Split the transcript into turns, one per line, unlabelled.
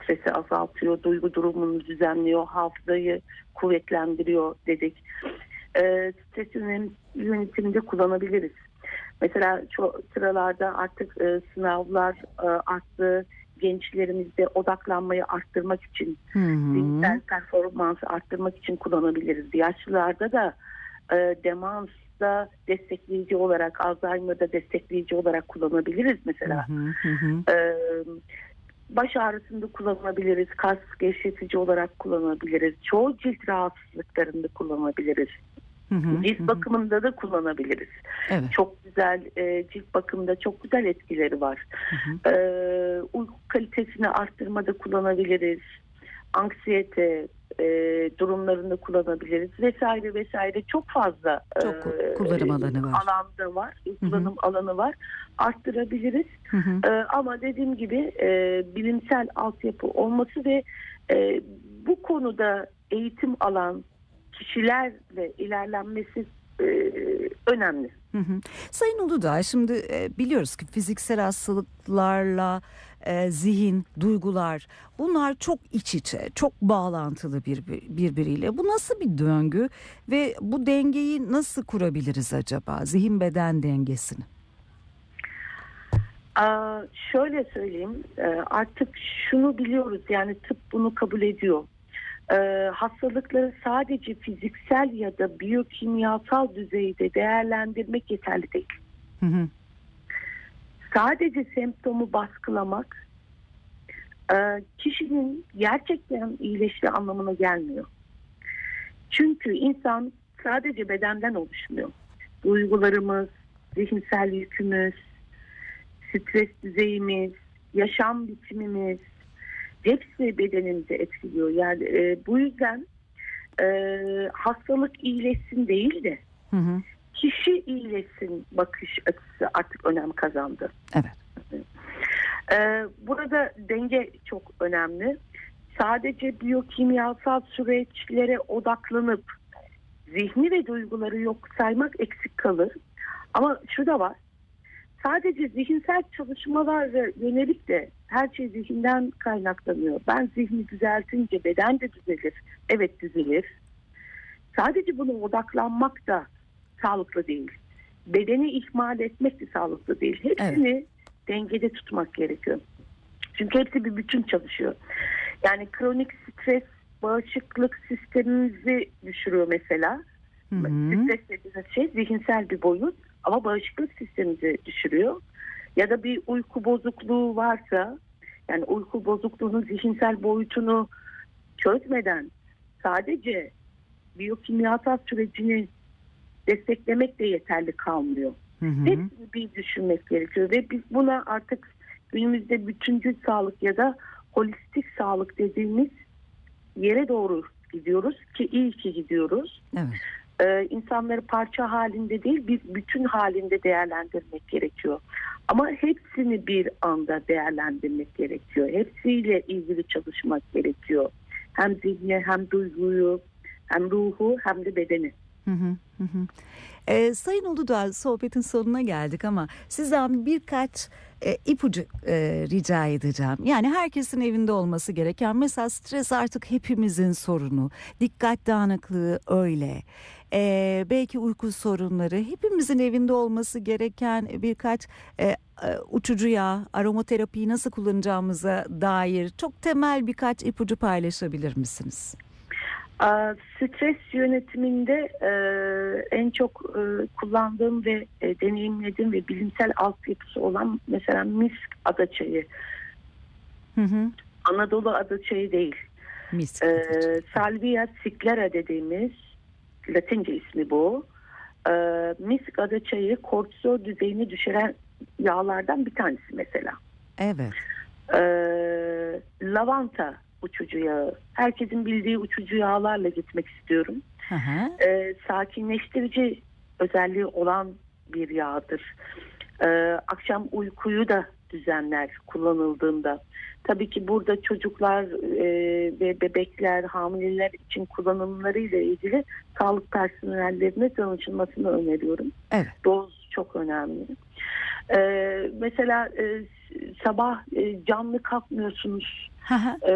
stresi azaltıyor, duygu durumunu düzenliyor, hafızayı kuvvetlendiriyor dedik. Stres yönetiminde kullanabiliriz. Mesela çok sıralarda artık sınavlar arttı. Gençlerimizde odaklanmayı arttırmak için, zihinsel performansı arttırmak için kullanabiliriz. Yaşlılarda da demansta destekleyici olarak, Alzheimer'da destekleyici olarak kullanabiliriz mesela. Baş ağrısında kullanabiliriz, kas gevşetici olarak kullanabiliriz. Çoğu cilt rahatsızlıklarında kullanabiliriz. Cilt bakımında da kullanabiliriz. Evet. Çok güzel, cilt bakımında çok güzel etkileri var. Uyku kalitesini arttırmada kullanabiliriz. Anksiyete durumlarında kullanabiliriz vesaire vesaire. Çok fazla
kullanım alanı var.
Kullanım alanı var. Arttırabiliriz. Ama dediğim gibi bilimsel altyapı olması ve bu konuda eğitim alan kişilerle ilerlenmesi önemli.
Sayın Uludağ, şimdi biliyoruz ki fiziksel hastalıklarla zihin, duygular, bunlar çok iç içe, çok bağlantılı birbiriyle. Bu nasıl bir döngü ve bu dengeyi nasıl kurabiliriz acaba? Zihin beden dengesini.
Şöyle söyleyeyim, artık şunu biliyoruz, yani tıp bunu kabul ediyor. Hastalıkları sadece fiziksel ya da biyokimyasal düzeyde değerlendirmek yeterli değil. Sadece semptomu baskılamak kişinin gerçekten iyileştiği anlamına gelmiyor. Çünkü insan sadece bedenden oluşmuyor. Duygularımız, zihinsel yükümüz, stres düzeyimiz, yaşam biçimimiz, hepsi bedenimizi etkiliyor. Yani bu yüzden hastalık iyileşsin değil de kişi iyileşsin bakış açısı artık önem kazandı.
Evet.
Burada denge çok önemli. Sadece biyokimyasal süreçlere odaklanıp zihni ve duyguları yok saymak eksik kalır. Ama şu da var. Sadece zihinsel çalışmalara yönelik de her şey zihinden kaynaklanıyor. Ben zihni düzeltince beden de düzelir. Evet, düzelir. Sadece buna odaklanmak da sağlıklı değil. Bedeni ihmal etmek de sağlıklı değil. Hepsini dengede tutmak gerekiyor. Çünkü hepsi bir bütün çalışıyor. Yani kronik stres bağışıklık sistemimizi düşürüyor mesela. Stres dediğiniz şey zihinsel bir boyut ama bağışıklık sistemimizi düşürüyor. Ya da bir uyku bozukluğu varsa, yani uyku bozukluğunun zihinsel boyutunu çözmeden sadece biyokimyasal sürecini desteklemek de yeterli kalmıyor. Hepsini bir düşünmek gerekiyor ve biz buna artık günümüzde bütüncül sağlık ya da holistik sağlık dediğimiz yere doğru gidiyoruz ki iyi ki gidiyoruz. İnsanları parça halinde değil, bir bütün halinde değerlendirmek gerekiyor. Ama hepsini bir anda değerlendirmek gerekiyor. Hepsiyle ilgili çalışmak gerekiyor. Hem zihni, hem duyguyu, hem ruhu, hem de bedeni.
Sayın Uludağ, sohbetin sonuna geldik ama sizden birkaç ipucu rica edeceğim. Yani herkesin evinde olması gereken, mesela stres artık hepimizin sorunu, dikkat dağınıklığı öyle. Belki uyku sorunları, hepimizin evinde olması gereken birkaç uçucu yağ, aromaterapiyi nasıl kullanacağımıza dair çok temel birkaç ipucu paylaşabilir misiniz?
Stres yönetiminde en çok kullandığım ve deneyimlediğim ve bilimsel altyapısı olan mesela misk adaçayı. Anadolu adaçayı değil.
Misk
Salvia sclera dediğimiz Latince ismi bu. Misk adaçayı kortizol düzeyini düşüren yağlardan bir tanesi mesela.
Evet.
Lavanta uçucu yağı. Herkesin bildiği uçucu yağlarla gitmek istiyorum. Sakinleştirici özelliği olan bir yağdır. Akşam uykuyu da düzenler kullanıldığında. Tabii ki burada çocuklar ve bebekler, hamileler için kullanımlarıyla ilgili sağlık personellerine danışılmasını öneriyorum.
Evet.
Doz çok önemli. Mesela sabah canlı kalkmıyorsunuz.